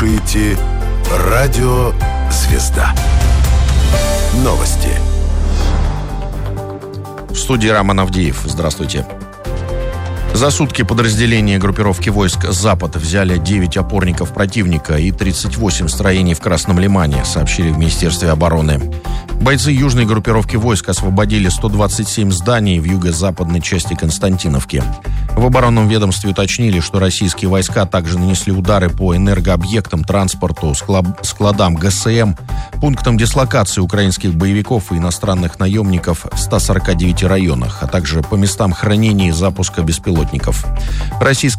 слушаете «Радио Звезда». Новости. В студии Роман Авдеев. Здравствуйте. За сутки подразделения группировки войск «Запад» взяли 9 опорников противника и 38 строений в Красном Лимане, сообщили в Министерстве обороны. Бойцы южной группировки войск освободили 127 зданий в юго-западной части Константиновки. В оборонном ведомстве уточнили, что российские войска также нанесли удары по энергообъектам, транспорту, складам ГСМ, пунктам дислокации украинских боевиков и иностранных наемников в 149 районах, а также по местам хранения и запуска беспилотников. Российские